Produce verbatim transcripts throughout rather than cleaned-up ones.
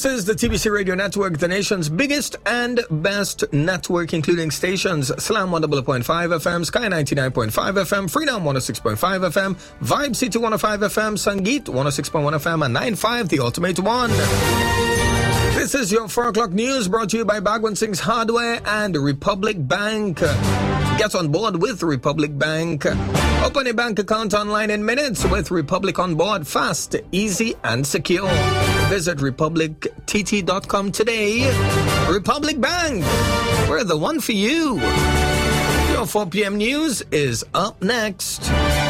This is the T B C Radio Network, the nation's biggest and best network, including stations Slam one hundred point five F M, Sky ninety-nine point five F M, Freedom one oh six point five F M, Vibe City one oh five F M, Sangeet one oh six point one F M, and ninety-five The Ultimate One. This is your four o'clock news brought to you by Bhagwan Singh's Hardware and Republic Bank. Get on board with Republic Bank. Open a bank account online in minutes with Republic on board. Fast, easy, and secure. Visit republic t t dot com today. Republic Bank, we're the one for you. Your four p.m. news is up next.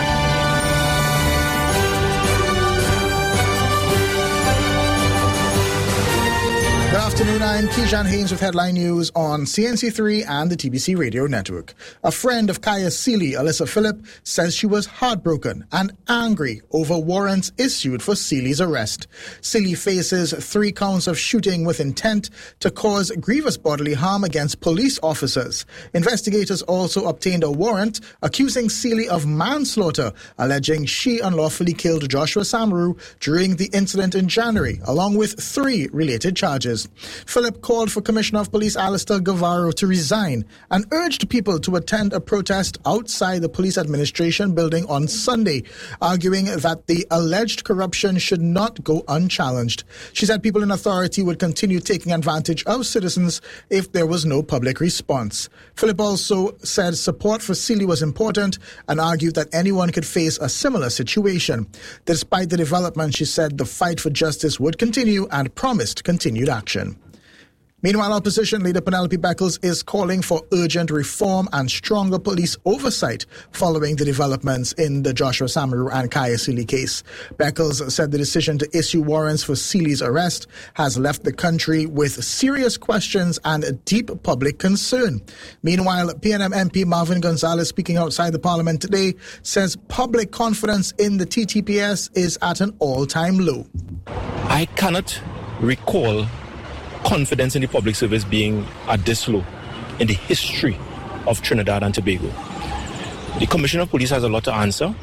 Good afternoon, I'm Keyshawn Haynes with Headline News on C N C three and the T B C Radio Network. A friend of Kaya Sealy, Alyssa Phillip, says she was heartbroken and angry over warrants issued for Sealy's arrest. Sealy faces three counts of shooting with intent to cause grievous bodily harm against police officers. Investigators also obtained a warrant accusing Sealy of manslaughter, alleging she unlawfully killed Joshua Samaru during the incident in January, along with three related charges. Phillip called for Commissioner of Police Alistair Guevara to resign and urged people to attend a protest outside the police administration building on Sunday, arguing that the alleged corruption should not go unchallenged. She said people in authority would continue taking advantage of citizens if there was no public response. Phillip also said support for Sealy was important and argued that anyone could face a similar situation. Despite the development, she said the fight for justice would continue and promised continued action. Meanwhile, opposition leader Penelope Beckles is calling for urgent reform and stronger police oversight following the developments in the Joshua Samaru and Kaya Sealy case. Beckles said the decision to issue warrants for Sealy's arrest has left the country with serious questions and deep public concern. Meanwhile, P N M M P Marvin Gonzalez, speaking outside the parliament today, says public confidence in the T T P S is at an all-time low. I cannot recall confidence in the public service being at this low in the history of Trinidad and Tobago. The Commissioner of Police has a lot to answer,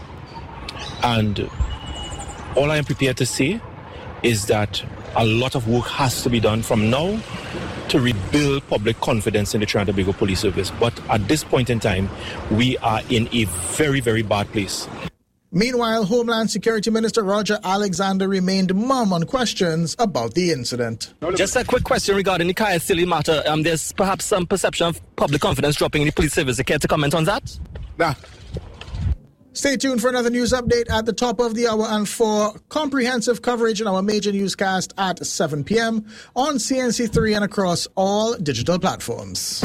and all I am prepared to say is that a lot of work has to be done from now to rebuild public confidence in the Trinidad and Tobago Police Service. But at this point in time, we are in a very, very bad place. Meanwhile, Homeland Security Minister Roger Alexander remained mum on questions about the incident. Just a quick question regarding the Kaya Sealy matter. Um, there's perhaps some perception of public confidence dropping in the police service. You care to comment on that? Nah. Stay tuned for another news update at the top of the hour and for comprehensive coverage in our major newscast at seven p.m. on C N C three and across all digital platforms.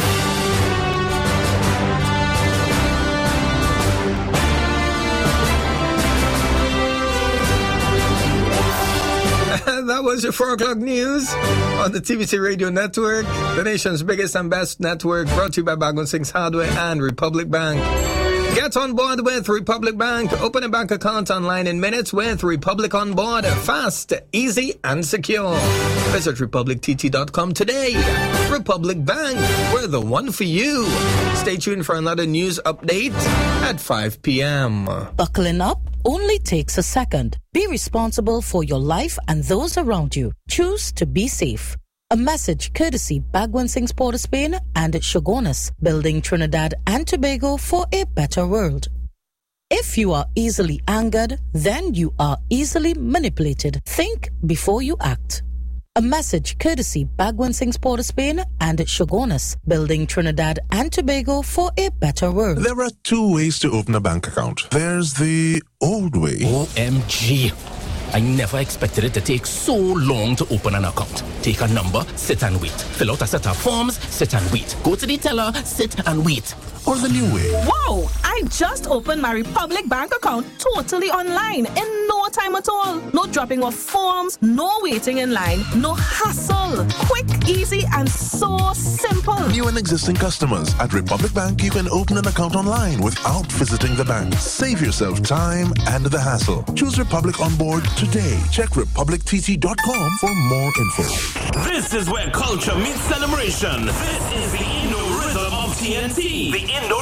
That was your four o'clock news on the T B C Radio Network, the nation's biggest and best network, brought to you by Bhagwan Singh's Hardware and Republic Bank. Get on board with Republic Bank. Open a bank account online in minutes with Republic on board. Fast, easy, and secure. Visit republic t t dot com today. Republic Bank, we're the one for you. Stay tuned for another news update at five p.m. Buckling up only takes a second. Be responsible for your life and those around you. Choose to be safe. A message courtesy Bhagwan Singh's Port of Spain and Shogunus, building Trinidad and Tobago for a better world. If you are easily angered, then you are easily manipulated. Think before you act. A message courtesy Bhagwan Singh's Port of Spain and Shogunus, building Trinidad and Tobago for a better world. There are two ways to open a bank account. There's the old way. O M G. I never expected it to take so long to open an account. Take a number, sit and wait. Fill out a set of forms, sit and wait. Go to the teller, sit and wait. Or the new way. Wow! I just opened my Republic Bank account totally online in no time at all. No dropping of forms, no waiting in line, no hassle. Quick, easy, and so simple. New and existing customers at Republic Bank, you can open an account online without visiting the bank. Save yourself time and the hassle. Choose Republic on board today. Check republic t t dot com for more info. This is where culture meets celebration. This is the Indo Rhythm of T N T. The Indo